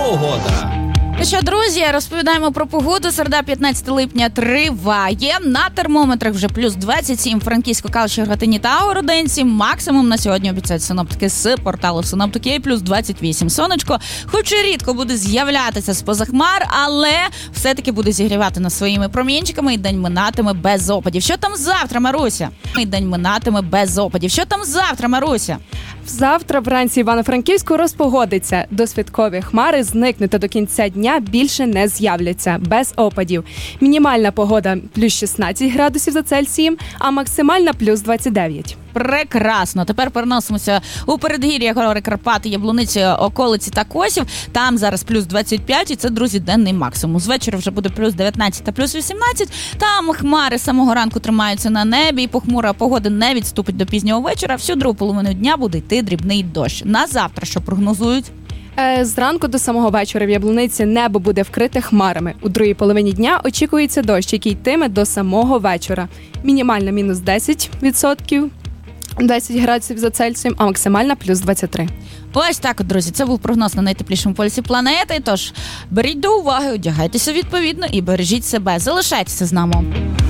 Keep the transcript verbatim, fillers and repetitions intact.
Погода. Ну що, друзі, розповідаємо про погоду. Середа, п'ятнадцятого липня триває. На термометрах вже плюс двадцять сім, Франківську, Калуші, Рогатині та Городенці. Максимум на сьогодні обіцяють синоптики з порталу Синоптики, плюс двадцять вісім. Сонечко, хоч і рідко буде з'являтися з-поза хмар, але все-таки буде зігрівати нас своїми промінчиками і день минатиме без опадів. Що там завтра, Маруся? І день минатиме без опадів. Що там завтра, Маруся? Завтра вранці Івано-Франківську розпогодиться. Досвідкові хмари зникнуть та до кінця дня більше не з'являться, без опадів. Мінімальна погода плюс шістнадцять градусів за Цельсієм, а максимальна плюс двадцять дев'ять. Прекрасно. Тепер переносимося у передгір'я гори Карпати, Яблуниці, околиці та Косів. Там зараз плюс двадцять п'ять, і це, друзі, денний максимум. З вечора вже буде плюс дев'ятнадцять та плюс вісімнадцять. Там хмари з самого ранку тримаються на небі, і похмура погода не відступить до пізнього вечора. Всю другу половину дня буде йти дрібний дощ. На завтра що прогнозують? Зранку до самого вечора в Яблуниці небо буде вкрите хмарами. У другій половині дня очікується дощ, який йтиме до самого вечора. Мінімальна мінус десять відсотків, десять градусів за Цельсієм, а максимальна плюс двадцять три. Ось так, от, друзі, це був прогноз на найтеплішому полюсі планети. Тож беріть до уваги, одягайтеся відповідно і бережіть себе. Залишайтеся з нами.